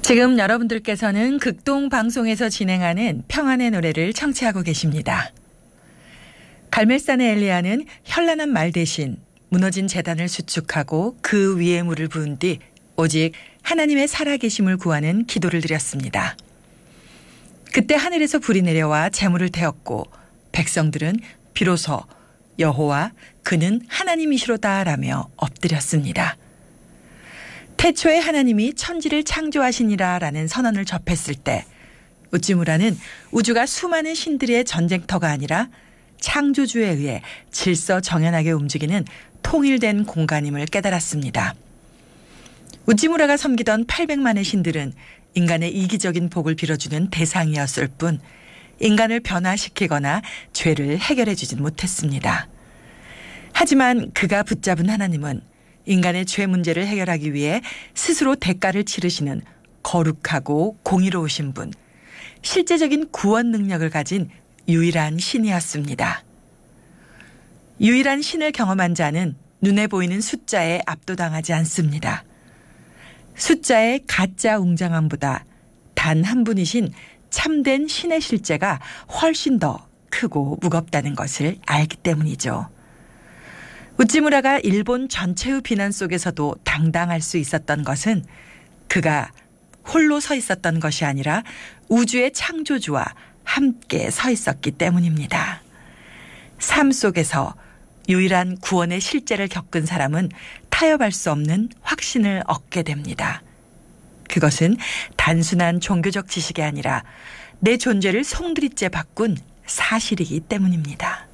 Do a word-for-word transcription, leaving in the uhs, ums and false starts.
지금 여러분들께서는 극동 방송에서 진행하는 평안의 노래를 청취하고 계십니다. 갈멜산의 엘리야는 현란한 말 대신 무너진 제단을 수축하고 그 위에 물을 부은 뒤 오직 하나님의 살아계심을 구하는 기도를 드렸습니다. 그때 하늘에서 불이 내려와 재물을 태웠고 백성들은 비로소 여호와 그는 하나님이시로다라며 엎드렸습니다. 태초에 하나님이 천지를 창조하시니라 라는 선언을 접했을 때 우찌무라는 우주가 수많은 신들의 전쟁터가 아니라 창조주에 의해 질서정연하게 움직이는 통일된 공간임을 깨달았습니다. 우찌무라가 섬기던 팔백만의 신들은 인간의 이기적인 복을 빌어주는 대상이었을 뿐 인간을 변화시키거나 죄를 해결해 주진 못했습니다. 하지만 그가 붙잡은 하나님은 인간의 죄 문제를 해결하기 위해 스스로 대가를 치르시는 거룩하고 공의로우신 분, 실제적인 구원 능력을 가진 유일한 신이었습니다. 유일한 신을 경험한 자는 눈에 보이는 숫자에 압도당하지 않습니다. 숫자의 가짜 웅장함보다 단 한 분이신 참된 신의 실제가 훨씬 더 크고 무겁다는 것을 알기 때문이죠. 우찌무라가 일본 전체의 비난 속에서도 당당할 수 있었던 것은 그가 홀로 서 있었던 것이 아니라 우주의 창조주와 함께 서 있었기 때문입니다. 삶 속에서 유일한 구원의 실제를 겪은 사람은 타협할 수 없는 확신을 얻게 됩니다. 그것은 단순한 종교적 지식이 아니라 내 존재를 송두리째 바꾼 사실이기 때문입니다.